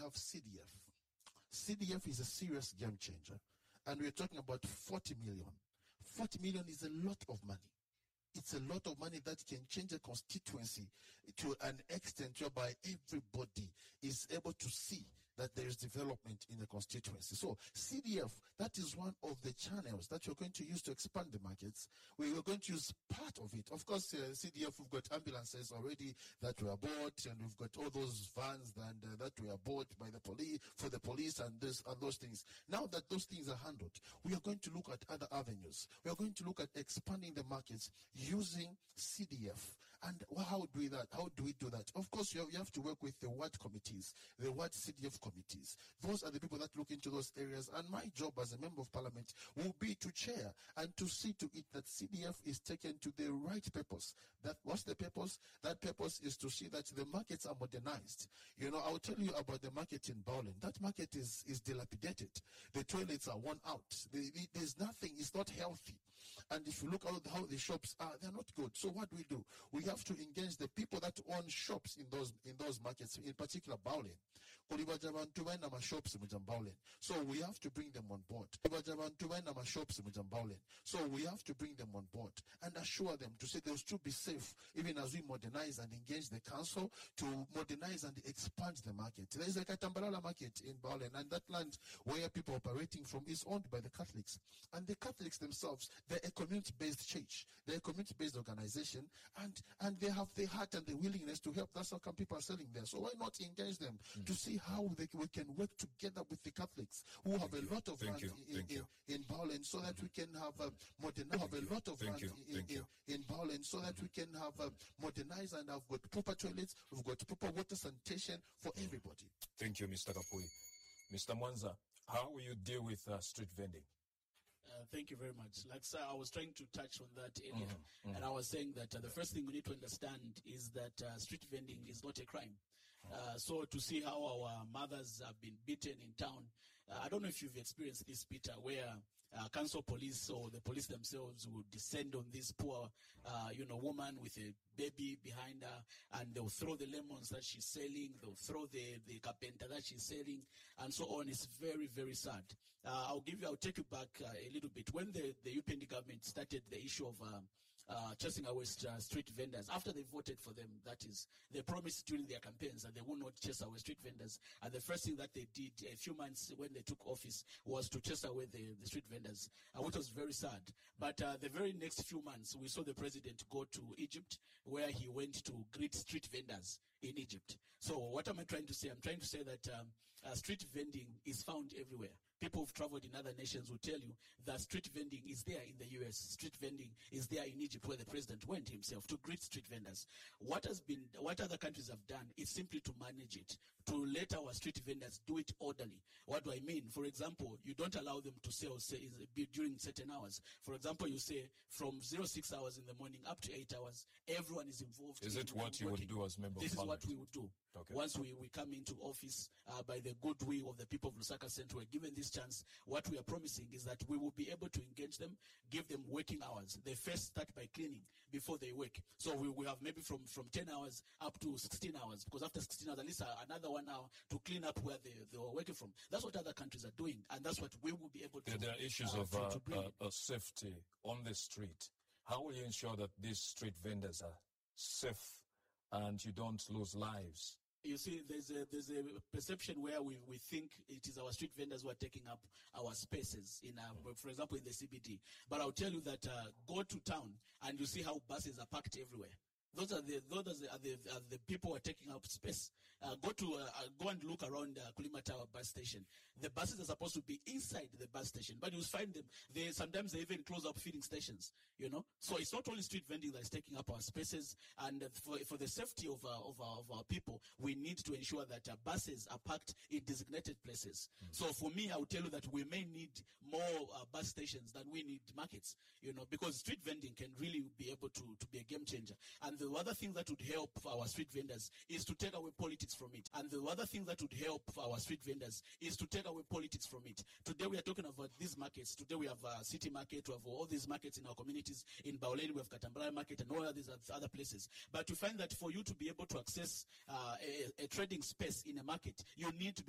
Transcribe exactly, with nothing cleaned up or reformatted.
have C D F. C D F is a serious game changer. And we're talking about forty million. forty million is a lot of money. It's a lot of money that can change a constituency to an extent whereby everybody is able to see that there is development in the constituency. So C D F, that is one of the channels that you're going to use to expand the markets. We are going to use part of it. Of course, uh, C D F, we've got ambulances already that were bought, and we've got all those vans and, uh, that were bought by the police, for the police and, this, and those things. Now that those things are handled, we are going to look at other avenues. We are going to look at expanding the markets using C D F. And how do we that? How do we do that? Of course, you have, you have to work with the ward committees, the ward C D F committees. Those are the people that look into those areas. And my job as a member of parliament will be to chair and to see to it that C D F is taken to the right purpose. That what's the purpose? That purpose is to see that the markets are modernized. You know, I'll tell you about the market in Bowlen. That market is, is dilapidated. The toilets are worn out. The, the, there's nothing. It's not healthy. And if you look at how the shops are, they're not good. So what do we do? We have to engage the people that own shops in those in those markets, in particular Bowlen. So we have to bring them on board. So we have to bring them on board and assure them to say they'll still be safe, even as we modernize and engage the council to modernize and expand the market. There is a Katambalala market in Bowlen, and that land where people are operating from is owned by the Catholics. And the Catholics themselves, they're a community-based church. They're a community-based organization, and, and they have the heart and the willingness to help. That's how come people are selling there. So why not engage them mm. to see how they, we can work together with the Catholics who have Thank a you. lot of Thank land in, in, in Bowlen, so that mm-hmm. we can have uh, modernize, have a lot of Thank land in, in, in Bowlen, so that mm-hmm. we can have uh, modernized and have got proper toilets, we've got proper water sanitation for everybody. Thank you, Mister Kapui. Mister Mwanza, how will you deal with uh, street vending? Uh, thank you very much. Like sir, I was trying to touch on that earlier, mm-hmm, mm-hmm. and I was saying that uh, the first thing we need to understand is that uh, street vending is not a crime. Uh, so to see how our mothers have been beaten in town, uh, I don't know if you've experienced this, Peter, where uh, council police or the police themselves would descend on this poor, uh, you know, woman with a baby behind her, and they'll throw the lemons that she's selling, they'll throw the, the carpenter that she's selling, and so on. It's very, very sad. Uh, I'll give you, I'll take you back uh, a little bit. When the, the U P N D government started the issue of um, uh, chasing away uh, street vendors, after they voted for them, that is, they promised during their campaigns that they would not chase away street vendors. And the first thing that they did a few months when they took office was to chase away the, the street vendors, uh, which was very sad. But uh, the very next few months, we saw the president go to Egypt, where he went to greet street vendors in Egypt. So what am I trying to say? I'm trying to say that um, uh, street vending is found everywhere. People who've traveled in other nations will tell you that street vending is there in the U S. Street vending is there in Egypt, where the president went himself to greet street vendors. What has been, what other countries have done is simply to manage it, to let our street vendors do it orderly. What do I mean? For example, you don't allow them to sell say, during certain hours. For example, you say from zero six hours in the morning up to eight hours, everyone is involved. Is in it what you working. would do as member of This parliament? is what we would do. Okay. Once we, we come into office, uh, by the goodwill of the people of Lusaka Central, we're given this chance. What we are promising is that we will be able to engage them, give them working hours. They first start by cleaning before they work. So we will have maybe from, from ten hours up to sixteen hours, because after sixteen hours, at least uh, another one hour to clean up where they, they were working from. That's what other countries are doing, and that's what we will be able to do. There are issues uh, of to, uh, to bring uh, uh, safety on the street. How will you ensure that these street vendors are safe and you don't lose lives? You see, there's a there's a perception where we, we think it is our street vendors who are taking up our spaces, in our, for example, in the C B D. But I'll tell you that uh, go to town and you see how buses are parked everywhere. Those are the those are the, are the people who are taking up space. Uh, go to uh, go and look around uh, Kulima Tower bus station. The buses are supposed to be inside the bus station, but you find them. They sometimes they even close up filling stations. You know, so it's not only street vending that is taking up our spaces. And uh, for for the safety of our of our of our people, we need to ensure that uh, buses are parked in designated places. Mm-hmm. So for me, I will tell you that we may need more uh, bus stations than we need markets. You know, because street vending can really be able to to be a game changer. And the other thing that would help our street vendors is to take away politics from it. And the other thing that would help our street vendors is to take away politics from it. Today we are talking about these markets. Today we have a city market, we have all these markets in our communities. In Baulen we have Katambala market and all of these other places. But you find that for you to be able to access uh, a, a trading space in a market, you need to be